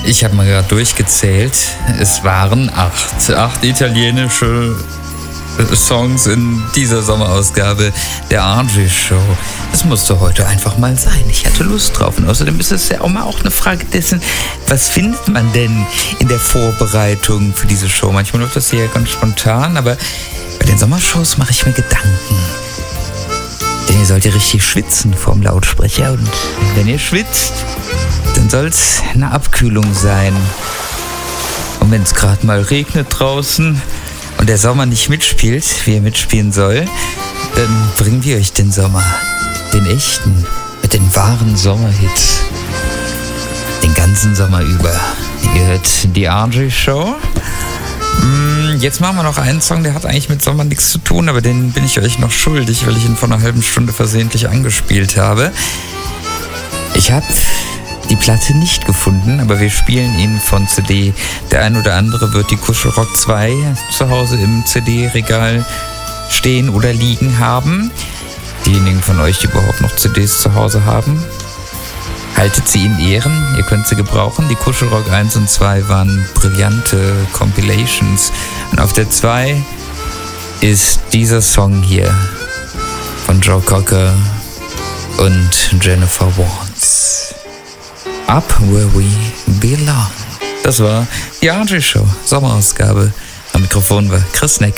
Ich habe mal gerade durchgezählt. Es waren 8. 8 italienische Songs in dieser Sommerausgabe der RJ Show. Das musste heute einfach mal sein. Ich hatte Lust drauf. Und außerdem ist es ja auch mal eine Frage dessen, was findet man denn in der Vorbereitung für diese Show? Manchmal läuft das hier ganz spontan, aber bei den Sommershows mache ich mir Gedanken. Denn ihr sollt ja richtig schwitzen vorm Lautsprecher. Und wenn ihr schwitzt, dann soll es eine Abkühlung sein. Und wenn es gerade mal regnet draußen und der Sommer nicht mitspielt, wie er mitspielen soll, dann bringen wir euch den Sommer. Den echten, mit den wahren Sommerhits. Den ganzen Sommer über. Ihr hört die RJ Show. Jetzt machen wir noch einen Song, der hat eigentlich mit Sommer nichts zu tun, aber den bin ich euch noch schuldig, weil ich ihn vor einer halben Stunde versehentlich angespielt habe. Ich habe die Platte nicht gefunden, aber wir spielen ihn von CD. Der ein oder andere wird die Kuschelrock 2 zu Hause im CD-Regal stehen oder liegen haben. Diejenigen von euch, die überhaupt noch CDs zu Hause haben, haltet sie in Ehren, ihr könnt sie gebrauchen. Die Kuschelrock 1 und 2 waren brillante Compilations. Und auf der 2 ist dieser Song hier von Joe Cocker und Jennifer Warnes. Up Where We Belong. Das war die RJ Show, Sommerausgabe. Am Mikrofon war Chris Neck.